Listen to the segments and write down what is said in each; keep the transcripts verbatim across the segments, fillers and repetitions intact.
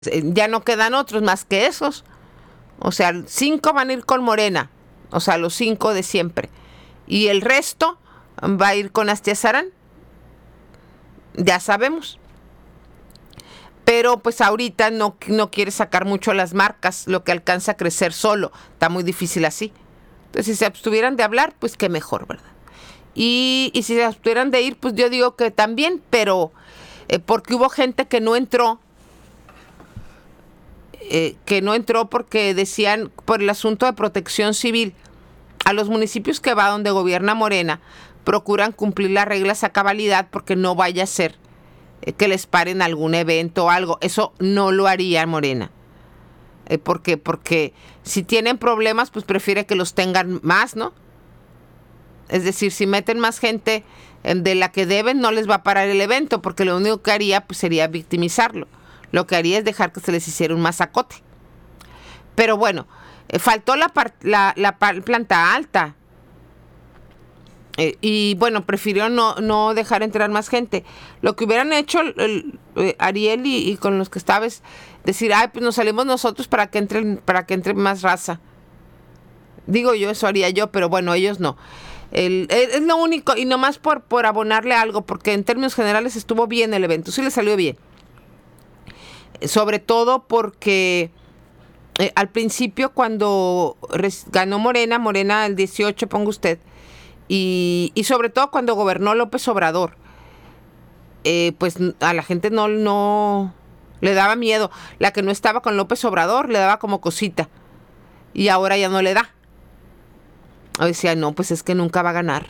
Eh, Ya no quedan otros más que esos. O sea, cinco van a ir con Morena. O sea, los cinco de siempre. Y el resto va a ir con Astiazarán. Ya sabemos. Pero pues ahorita no, no quiere sacar mucho las marcas, lo que alcanza a crecer solo. Está muy difícil así. Entonces, si se abstuvieran de hablar, pues qué mejor, ¿verdad? Y, y si se abstuvieran de ir, pues yo digo que también, pero eh, porque hubo gente que no entró, eh, que no entró porque decían, por el asunto de protección civil, a los municipios que va donde gobierna Morena, procuran cumplir las reglas a cabalidad porque no vaya a ser eh, que les paren algún evento o algo. Eso no lo haría Morena. Eh, ¿Por qué? Porque si tienen problemas, pues prefiere que los tengan más, ¿no? Es decir, si meten más gente eh, de la que deben, no les va a parar el evento, porque lo único que haría pues, sería victimizarlo. Lo que haría es dejar que se les hiciera un masacote. Pero bueno, eh, faltó la, par- la, la par- planta alta. Eh, y bueno, prefirió no, no dejar entrar más gente. Lo que hubieran hecho el, el, eh, Ariel y, y con los que estaba es decir, ay, pues nos salimos nosotros para que entren, para que entre más raza. Digo yo, eso haría yo, pero bueno, ellos no. El, es, es lo único, y nomás por, por abonarle algo, porque en términos generales estuvo bien el evento, sí le salió bien. Sobre todo porque eh, al principio cuando res, ganó Morena, Morena el dieciocho, ponga usted, y, y sobre todo cuando gobernó López Obrador, eh, pues a la gente no, no le daba miedo. La que no estaba con López Obrador le daba como cosita, y ahora ya no le da. O decía, no, pues es que nunca va a ganar.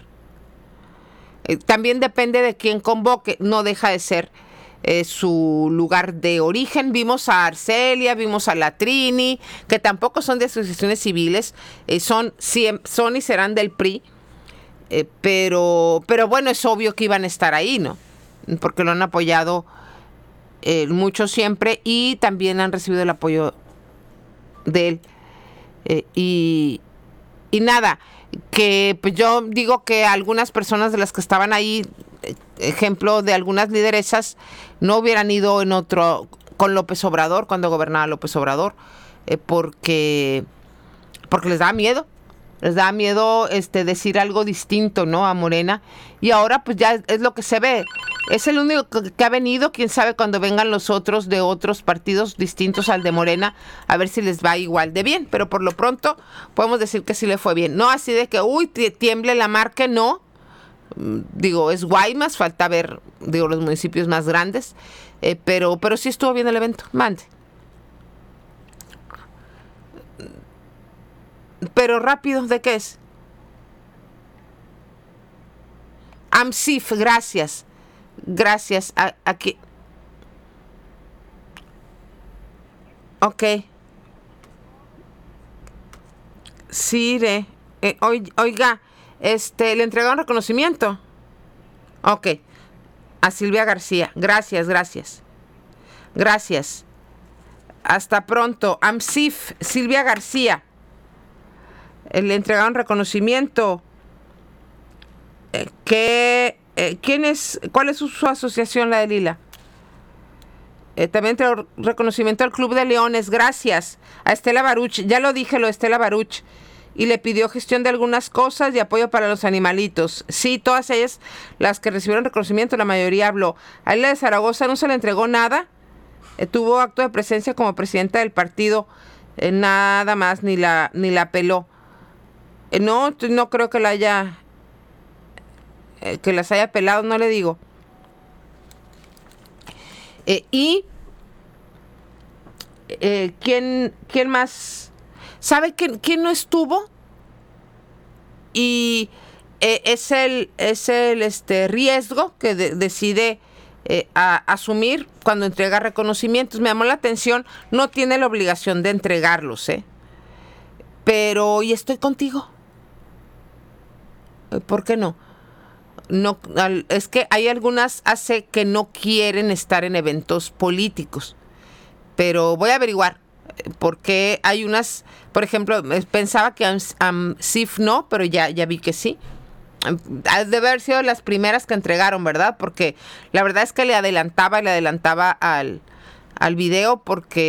Eh, también depende de quién convoque, no deja de ser eh, su lugar de origen. Vimos a Arcelia, vimos a la Trini, que tampoco son de asociaciones civiles, eh, son, son y serán del P R I, eh, pero, pero bueno, es obvio que iban a estar ahí, ¿no? Porque lo han apoyado eh, mucho siempre y también han recibido el apoyo de él. Eh, y, y nada, que pues yo digo que algunas personas de las que estaban ahí, ejemplo de algunas lideresas, no hubieran ido en otro con López Obrador cuando gobernaba López Obrador, eh, porque porque les daba miedo, les daba miedo este decir algo distinto, ¿no? A Morena, y ahora pues ya es, es lo que se ve. Es el único que, que ha venido, quién sabe cuando vengan los otros de otros partidos distintos al de Morena, a ver si les va igual de bien, pero por lo pronto podemos decir que sí le fue bien. No así de que, uy, tiemble la marca, no. Digo, es Guaymas, falta ver, digo, los municipios más grandes, eh, pero, pero sí estuvo bien el evento, mande. Pero rápido, ¿de qué es? AMSIF, gracias. Gracias. A, aquí. Ok. Sí, de. Eh, oiga, este, ¿le entregaron reconocimiento? Ok. A Silvia García. Gracias, gracias. Gracias. Hasta pronto. AMSIF, Silvia García. Eh, le entregaron reconocimiento. Eh, ¿qué, eh, ¿Quién es? ¿Cuál es su, su asociación, la de Lila? Eh, también entregó reconocimiento al Club de Leones. Gracias. A Estela Baruch. Ya lo dije, lo de Estela Baruch. Y le pidió gestión de algunas cosas y apoyo para los animalitos. Sí, todas ellas, las que recibieron reconocimiento, la mayoría habló. A Lila de Zaragoza no se le entregó nada. Eh, tuvo acto de presencia como presidenta del partido. Eh, nada más, ni la, ni la peló. Eh, no, no creo que la haya... Eh, que las haya pelado, no le digo. Eh, y... Eh, ¿quién, ¿Quién más? ¿Sabe quién, quién no estuvo? Y eh, es el, es el este, riesgo que de, decide eh, a, asumir cuando entrega reconocimientos. Me llamó la atención, no tiene la obligación de entregarlos, ¿eh? Pero, ¿y estoy contigo? ¿Por qué no? No, es que hay algunas hace que no quieren estar en eventos políticos. Pero voy a averiguar, porque hay unas, por ejemplo, pensaba que AMSIF no, pero ya, ya vi que sí. Debe haber sido las primeras que entregaron, ¿verdad? Porque la verdad es que le adelantaba y le adelantaba al, al video porque